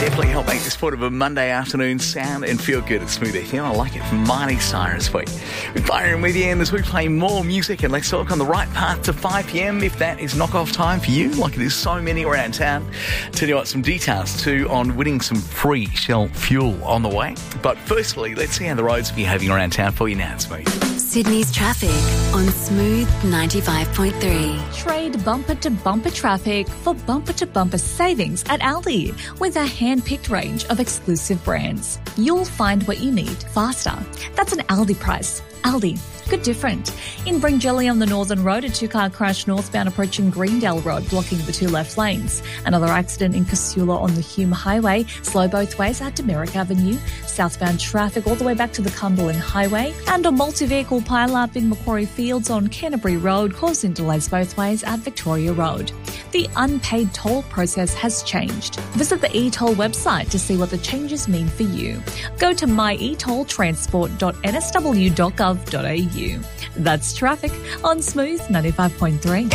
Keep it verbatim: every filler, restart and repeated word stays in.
Definitely help make this part of a Monday afternoon sound and feel good. It's Smooth F M. I like it. Miley Cyrus week. We're firing with you in as we play more music and let's talk on the right path to five p.m. if that is knock-off time for you, like it is so many around town. Tell you what, some details too on winning some free Shell fuel on the way. But firstly, let's see how the roads are behaving around town for you now, Smooth. Sydney's traffic on Smooth ninety-five point three. Trade bumper-to-bumper traffic for bumper-to-bumper savings at Aldi with a hand-picked range of exclusive brands. You'll find what you need faster. That's an Aldi price. Aldi. Good different. In Bringelly on the Northern Road, a two-car crash northbound approaching Greendale Road, blocking the two left lanes. Another accident in Casula on the Hume Highway, slow both ways at Demerick Avenue. Southbound traffic all the way back to the Cumberland Highway. And a multi-vehicle pile-up in Macquarie Fields on Canterbury Road, causing delays both ways at Victoria Road. The unpaid toll process has changed. Visit the e-toll website to see what the changes mean for you. Go to my e toll transport dot n s w dot gov dot a u. That's traffic on Smooth ninety-five point three.